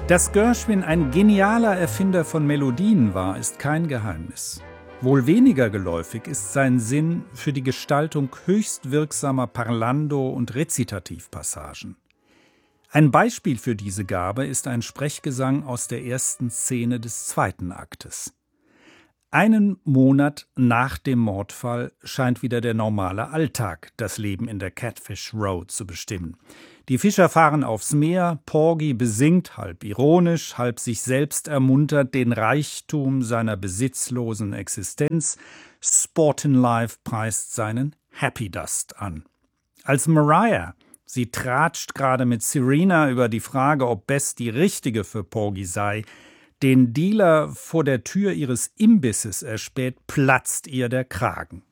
Dass Gershwin ein genialer Erfinder von Melodien war, ist kein Geheimnis. Wohl weniger geläufig ist sein Sinn für die Gestaltung höchst wirksamer Parlando- und Rezitativpassagen. Ein Beispiel für diese Gabe ist ein Sprechgesang aus der ersten Szene des zweiten Aktes. Einen Monat nach dem Mordfall scheint wieder der normale Alltag das Leben in der Catfish Row zu bestimmen. Die Fischer fahren aufs Meer, Porgy besingt, halb ironisch, halb sich selbst ermuntert, den Reichtum seiner besitzlosen Existenz. Sportin' Life preist seinen Happy Dust an. Als Mariah, sie tratscht gerade mit Serena über die Frage, ob Bess die Richtige für Porgy sei, den Dealer vor der Tür ihres Imbisses erspäht, platzt ihr der Kragen.